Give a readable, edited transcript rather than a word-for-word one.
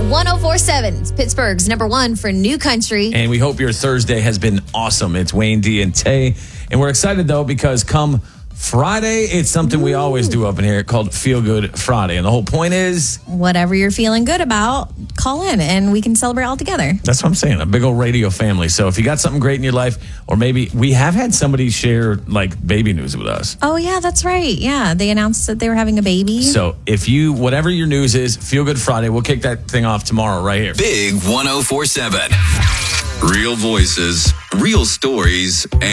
104.7. It's Pittsburgh's number one for new country. And we hope your Thursday has been awesome. It's Wayne, D, and Tay. And we're excited, though, because come Friday, it's something we always do up in here called Feel Good Friday. And the whole point is... whatever you're feeling good about, call in and we can celebrate all together. That's what I'm saying, a big old radio family. So if you got something great in your life, or maybe we have had somebody share like baby news with us. Oh, yeah, that's right. Yeah, they announced that they were having a baby. So if you, whatever your news is, Feel Good Friday, we'll kick that thing off tomorrow right here. Big 104.7. Real voices, real stories,